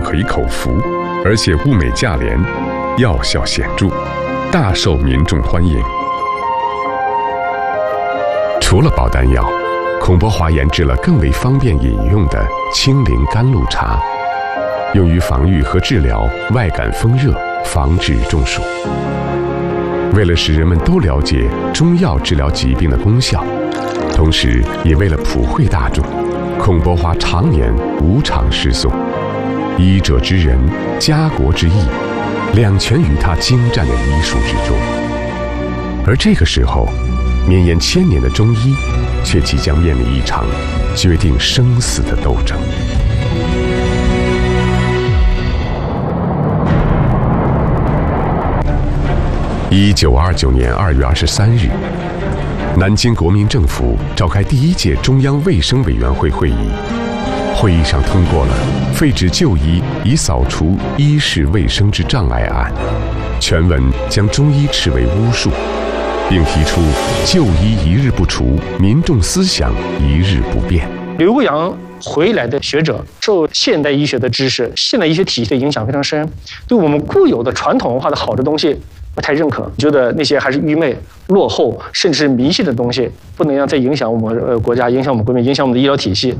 可以口服，而且物美价廉，药效显著，大受民众欢迎。除了保丹药，孔伯华研制了更为方便饮用的清灵甘露茶，用于防御和治疗外感风热，防治中暑。为了使人们都了解中药治疗疾病的功效，同时也为了普惠大众，孔伯华常年无偿诗颂，医者之仁，家国之义，两全于他精湛的医术之中。而这个时候，绵延千年的中医却即将面临一场决定生死的斗争。1929年2月23日，南京国民政府召开第1届中央卫生委员会会议，会议上通过了废止就医以扫除医事卫生之障碍案，全文将中医斥为巫术，并提出就医一日不除，民众思想一日不变。 刘洋回来的学者受现代医学的知识、现代医学体系的影响非常深，对我们固有的传统文化的好的东西不太认可，觉得那些还是愚昧、落后，甚至是迷信的东西，不能让再影响我们国家、影响我们国民、影响我们的医疗体系。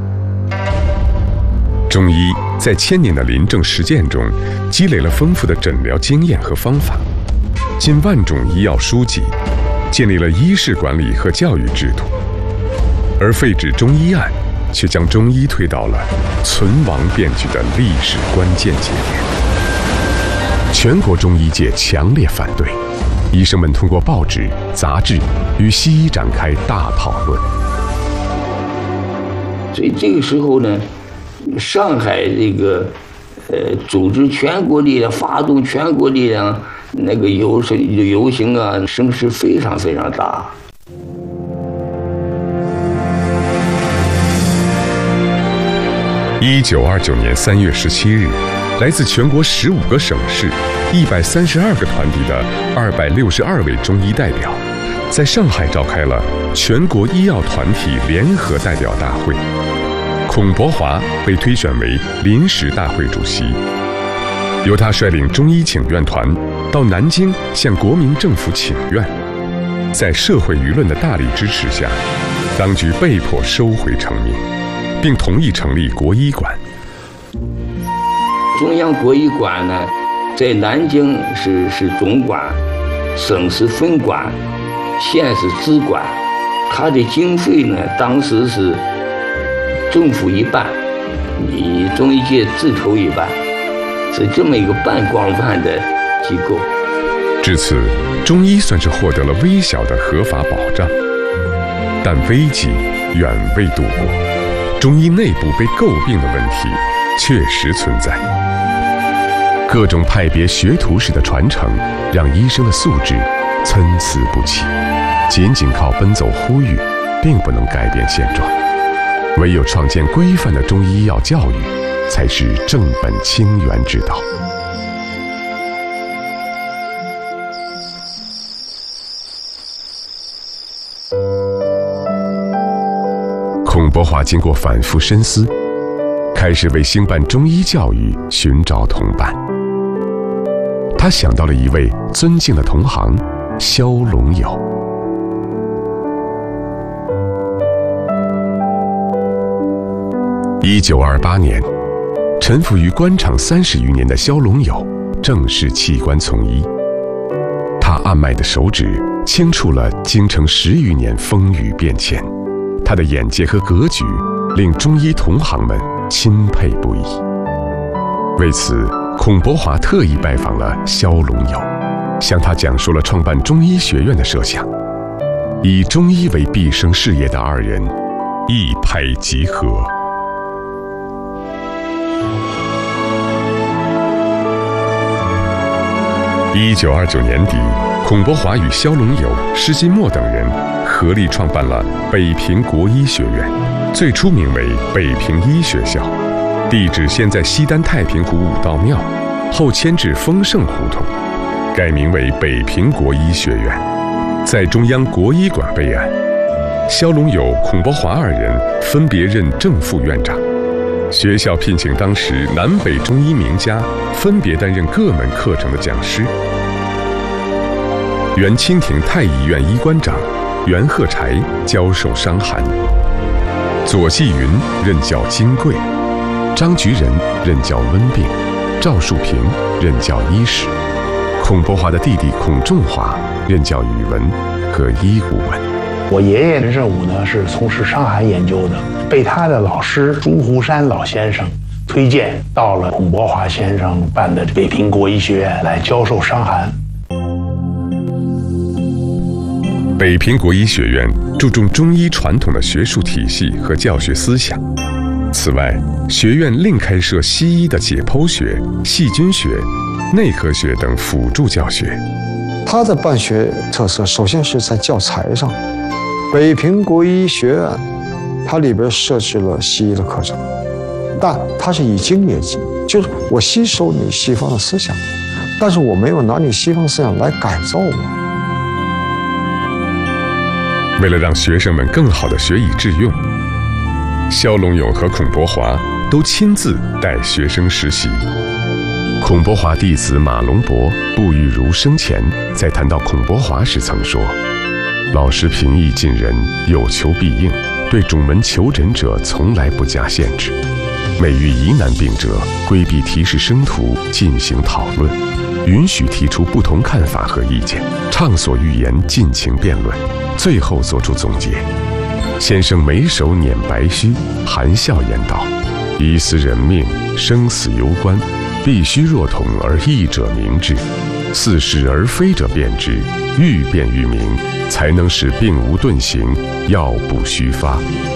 中医在千年的临证实践中，积累了丰富的诊疗经验和方法，近万种医药书籍，建立了医事管理和教育制度。而废止中医案，却将中医推到了存亡变局的历史关键节点。全国中医界强烈反对，医生们通过报纸、杂志与西医展开大讨论。 所以这个时候呢，上海这个组织全国力量，发动全国力量，那个游行啊，声势非常非常大。 1929年3月17日，来自全国15个省市、132个团体的262位中医代表，在上海召开了全国医药团体联合代表大会。孔伯华被推选为临时大会主席，由他率领中医请愿团到南京向国民政府请愿。在社会舆论的大力支持下，当局被迫收回成命，并同意成立国医馆。 中央国医馆呢，在南京是总管，省是分管，县是支管。它的经费呢，当时是政府一半，你中医界自筹一半，是这么一个半广泛的机构。 至此，中医算是获得了微小的合法保障，但危机远未度过。中医内部被诟病的问题确实存在，各种派别学徒式的传承让医生的素质参差不齐，仅仅靠奔走呼吁并不能改变现状，唯有创建规范的中医医药教育才是正本清源之道。孔伯华经过反复深思，开始为兴办中医教育寻找同伴。他想到了一位尊敬的同行萧龙友。1928年，沉浮于官场30余年的萧龙友正式弃官从医。他按迈的手指轻触了京城10余年风雨变迁，他的眼界和格局令中医同行们钦佩不已。为此，孔伯华特意拜访了萧龙友，向他讲述了创办中医学院的设想。以中医为毕生事业的二人一拍即合。1929年底，孔伯华与萧龙友、施金墨等人合力创办了北平国医学院，最初名为北平医学校，地址现在西单太平湖武道庙，后迁至丰盛胡同，改名为北平国医学院，在中央国医馆备案。萧龙友、孔伯华二人分别任正副院长， 学校聘请当时南北中医名家，分别担任各门课程的讲师。原清廷太医院医官长袁鹤柴教授伤寒，左季云任教金匮，张菊仁任教温病，赵树平任教医史，孔伯华的弟弟孔仲华任教语文和医古文。 我爷爷任武呢是从事伤寒研究的，被他的老师朱洪山老先生推荐到了孔伯华先生办的北平国医学院来教授伤寒。 北平国医学院注重中医传统的学术体系和教学思想。此外，学院另开设西医的解剖学、细菌学、内科学等辅助教学。 它的办学特色首先是在教材上，北平国医学院它里边设置了西医的课程，但它是以经验计，就是我吸收你西方的思想，但是我没有拿你西方思想来改造我。 为了让学生们更好地学以致用，萧龙友和孔伯华都亲自带学生实习。孔伯华弟子马龙博、步玉如生前在谈到孔伯华时曾说：“老师平易近人，有求必应，对种门求诊者从来不加限制。每遇疑难病者，规避提示生徒进行讨论，允许提出不同看法和意见，畅所欲言，尽情辩论，最后作出总结。先生每手捻白须，含笑言道：‘一思人命，生死攸关，必须若同而异者明之，似是而非者辨之，欲辨欲明，才能使病无遁形，药不虚发。’”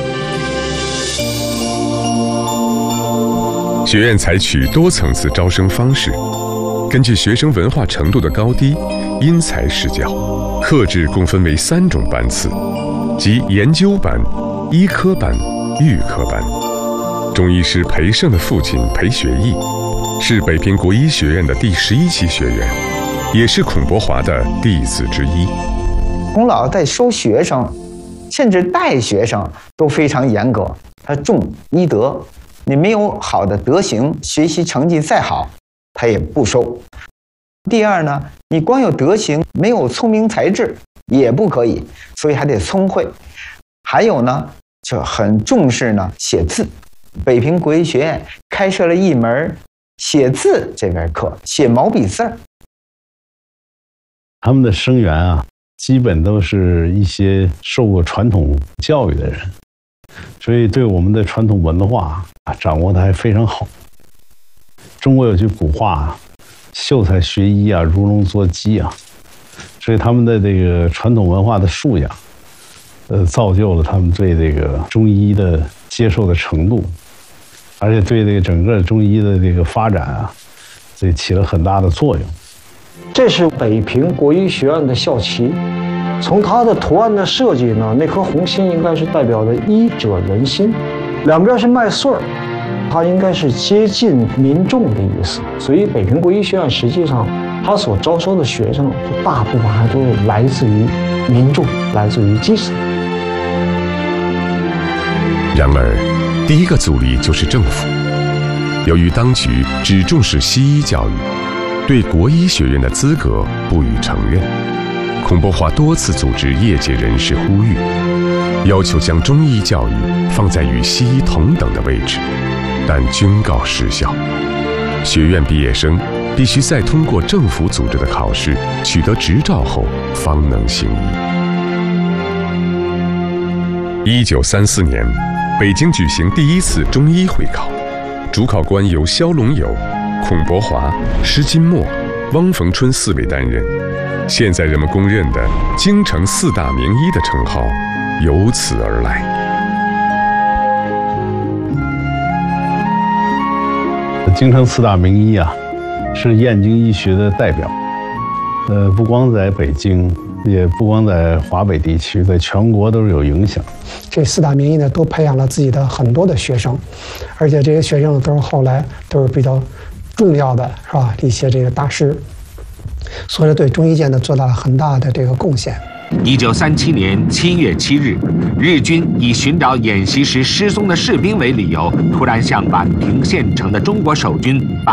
学院采取多层次招生方式，根据学生文化程度的高低，因材施教。课制共分为3种班次，即研究班、医科班、预科班。中医师裴胜的父亲裴学义是北平国医学院的第11期学员，也是孔伯华的弟子之一。 孔老在收学生，甚至带学生都非常严格，他重医德。你没有好的德行，学习成绩再好，他也不收。第二呢，你光有德行，没有聪明才智也不可以，所以还得聪慧。还有呢，就很重视呢写字。北平国医学院开设了一门写字这门课，写毛笔字。 他们的生源啊，基本都是一些受过传统教育的人，所以对我们的传统文化掌握的还非常好。中国有句古话秀才学医啊，如龙捉鸡啊，所以他们的这个传统文化的素养，造就了他们对这个中医的接受的程度，而且对这个整个中医的这个发展啊，这起了很大的作用。 这是北平国医学院的校旗，从它的图案的设计呢，那颗红心应该是代表的医者仁心，两边是麦穗儿，它应该是接近民众的意思。所以北平国医学院实际上它所招收的学生，大部分还都是来自于民众，来自于基层。 然而，第一个阻力就是政府。由于当局只重视西医教育，对国医学院的资格不予承认，孔伯华多次组织业界人士呼吁，要求将中医教育放在与西医同等的位置，但均告失效。学院毕业生必须再通过政府组织的考试，取得执照后方能行医。1934年，北京举行第1次中医会考，主考官由萧龙友、孔伯华、施金墨、汪逢春4位担任。现在人们公认的京城4大名医的称号由此而来。 京城4大名医啊，是燕京医学的代表。不光在北京，也不光在华北地区，在全国都是有影响。 这4大名医呢，都培养了自己的很多的学生，而且这些学生都是后来都是比较重要的，是吧？一些这个大师，所以对中医界呢做到了很大的这个贡献。 1937年7月7日，日军以寻找演习时失踪的士兵为理由，突然向宛平县城的中国守军发